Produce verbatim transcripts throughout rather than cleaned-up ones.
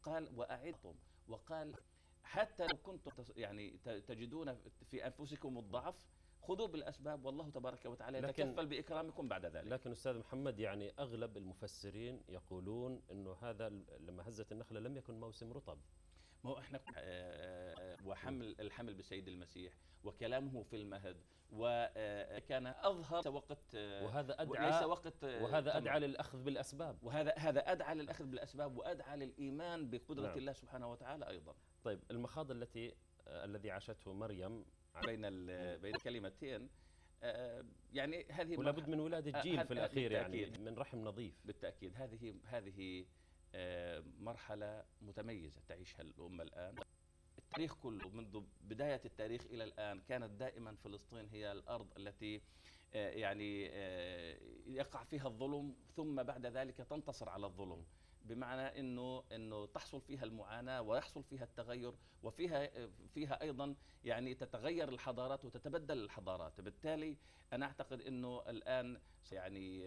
وقال وأعدتم، وقال حتى لو كنتم يعني تجدون في أنفسكم الضعف خذوا بالأسباب، والله تبارك وتعالى يتكفل بإكرامكم بعد ذلك. لكن أستاذ محمد يعني أغلب المفسرين يقولون أنه هذا لما هزت النخلة لم يكن موسم رطب. ما هو احنا وحمل الحمل بسيد المسيح وكلامه في المهد وكان أظهر وقت، وهذا أدعى ليس وقت وهذا أدعى للأخذ بالأسباب، وهذا هذا أدعى للأخذ بالأسباب وأدعى للإيمان بقدرة نعم. الله سبحانه وتعالى أيضا. طيب المخاض التي الذي عاشته مريم بين بين كلمتين، يعني هذه ولا بد من ولادة جيل في الأخير يعني من رحم نظيف. بالتأكيد هذه هذه مرحلة متميزة تعيشها الأمة الآن. التاريخ كله منذ بداية التاريخ إلى الآن كانت دائما فلسطين هي الأرض التي يعني يقع فيها الظلم ثم بعد ذلك تنتصر على الظلم، بمعنى انه انه تحصل فيها المعاناه ويحصل فيها التغير، وفيها فيها ايضا يعني تتغير الحضارات وتتبدل الحضارات. بالتالي انا اعتقد انه الان يعني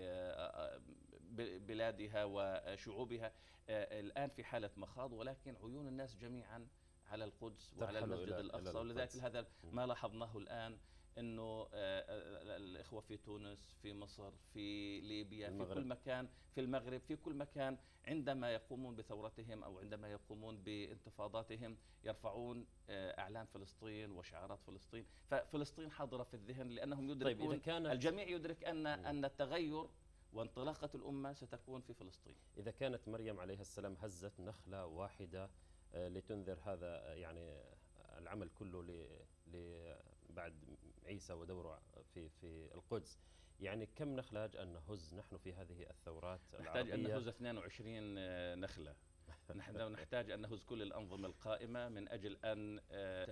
بلادها وشعوبها الان في حاله مخاض، ولكن عيون الناس جميعا على القدس وعلى المسجد الاقصى، ولذلك هذا ما لاحظناه الان انه الاخوه في تونس، في مصر، في ليبيا، في كل مكان، في المغرب، في كل مكان عندما يقومون بثورتهم او عندما يقومون بانتفاضاتهم يرفعون اعلام فلسطين وشعارات فلسطين، ففلسطين حاضره في الذهن لانهم يدركون، طيب إذا كانت الجميع يدرك ان ان التغير وانطلاقه الامه ستكون في فلسطين. اذا كانت مريم عليها السلام هزت نخله واحده لتنذر هذا يعني العمل كله ل بعد عيسى ودوره في في القدس، يعني كم نحتاج أن نهز نحن في هذه الثورات العربية؟ نحتاج أن نهز اثنين وعشرين نخلة. نحن نحتاج أن نهز كل الأنظمة القائمة من أجل أن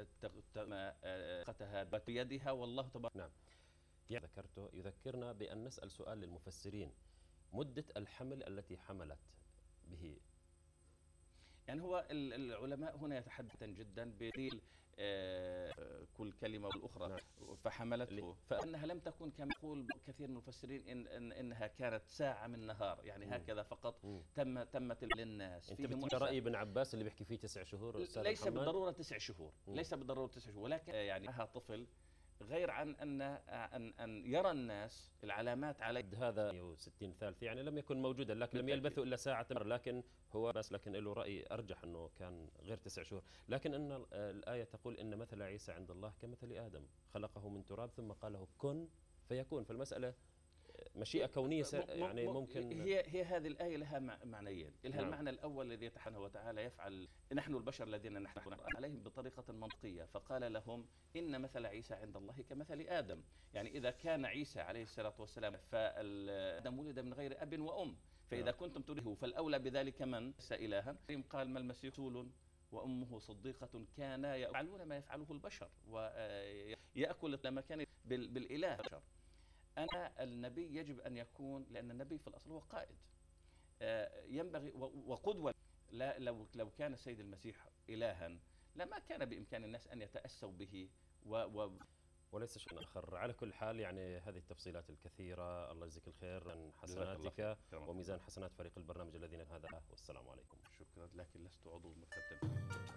تقتها بيدها، والله تبارك. نعم. ذكرته يذكرنا بأن نسأل سؤال للمفسرين: مدة الحمل التي حملت به. يعني هو العلماء هنا يتحدثون جدا بدليل كل كلمة والأخرى. نعم. فحملته، فإنها لم تكن كما يقول كثير من المفسرين إن, إن إنها كانت ساعة من نهار، يعني مم. هكذا فقط مم. تم تمت للناس. أنت بتقول رأي ابن عباس اللي بيحكي فيه تسع شهور؟ ليس بالضرورة تسع شهور، مم. ليس بالضرورة تسع شهور، ولكن يعني لها طفل، غير عن أن أن أن يرى الناس العلامات على هذا وستين ثالث، يعني لم يكن موجودا، لكن لم يلبثوا إلا ساعة، لكن هو بس لكن له رأي أرجح أنه كان غير تسع شهور. لكن أن الآية تقول إن مثل عيسى عند الله كمثل آدم، خلقه من تراب ثم قال له كن فيكون. فالمسألة مشيئة كونية يعني ممكن. هي هي هذه الآية لها معنيين، لها نعم. المعنى الأول الذي سبحانه وتعالى يفعل نحن البشر الذين نحن عليهم بطريقة منطقية، فقال لهم إن مثل عيسى عند الله كمثل آدم. يعني إذا كان عيسى عليه الصلاة والسلام فآدم ولد من غير أب وأم، فإذا نعم. كنتم تريده فالأولى بذلك من ليس إلها. قال ما المسيح رسول وأمه صديقة كانا يفعلون ما يفعله البشر ويأكل لما كان بالإله. أنا النبي يجب أن يكون، لأن النبي في الأصل هو قائد ينبغي وقدوة. لا لو لو كان السيد المسيح إلها لما كان بإمكان الناس أن يتأسوا به و, و وليس شيء آخر. على كل حال يعني هذه التفصيلات الكثيرة، الله يجزيك الخير عن حسناتك وميزان حسنات فريق البرنامج الذين هذا. والسلام عليكم. شكرا، لكن لست عضو مكتب.